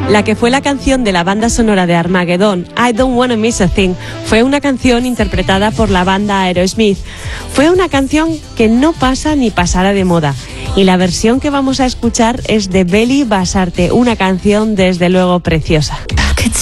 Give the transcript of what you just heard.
La que fue la canción de la banda sonora de Armageddon, I Don't Wanna Miss a Thing, fue una canción interpretada por la banda Aerosmith. Fue una canción que no pasa ni pasará de moda. Y la versión que vamos a escuchar es de Beli Basarte, una canción desde luego preciosa.